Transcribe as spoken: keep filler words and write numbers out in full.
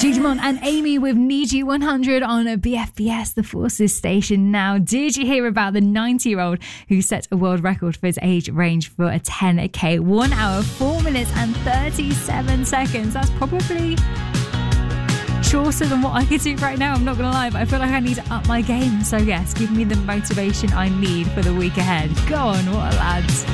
Digimon and Amy with Need You one hundred on a B F B S, the Forces station. Now, did you hear about the ninety-year-old who set a world record for his age range for a ten K? One hour, four minutes and thirty-seven seconds. That's probably shorter than what I could do right now, I'm not going to lie, but I feel like I need to up my game. So yes, give me the motivation I need for the week ahead. Go on, what a lads.